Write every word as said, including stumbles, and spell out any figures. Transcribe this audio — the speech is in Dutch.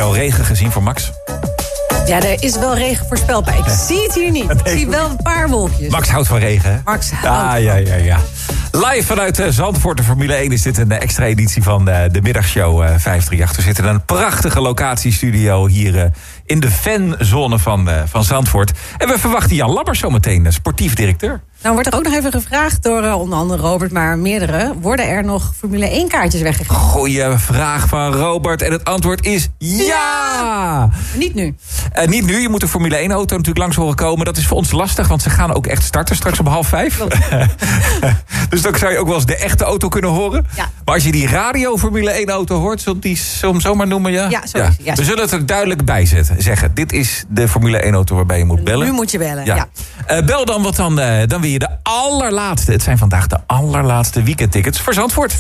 je al regen gezien voor Max? Ja, er is wel regen voorspelbaar. Ik zie het hier niet. Ik zie wel een paar wolkjes. Max houdt van regen, hè? Max houdt ah, ja, ja, ja. Live vanuit uh, Zandvoort, de Formule één, is dit een uh, extra editie van uh, de middagshow uh, vijf drie acht. We zitten in een prachtige locatiestudio hier uh, in de fanzone van, uh, van Zandvoort. En we verwachten Jan Lammers zometeen, uh, sportief directeur. Nou wordt er ook nog even gevraagd door uh, onder andere Robert, maar meerdere. Worden er nog Formule één kaartjes weggegeven? Goeie vraag van Robert. En het antwoord is ja! ja! Niet nu. Uh, niet nu. Je moet de Formule één auto natuurlijk langs horen komen. Dat is voor ons lastig, want ze gaan ook echt starten straks om half vijf. Dus dan zou je ook wel eens de echte auto kunnen horen. Ja. Maar als je die radio Formule één auto hoort, zult die zo, zomaar noemen? Ja, ja, zo ja. Is, ja. We zullen het er duidelijk bij zetten. Zeggen, dit is de Formule één auto waarbij je moet bellen. Nu moet je bellen, ja. ja. Uh, bel dan, wat dan, uh, dan weer je de allerlaatste. Het zijn vandaag de allerlaatste weekendtickets voor Zandvoort.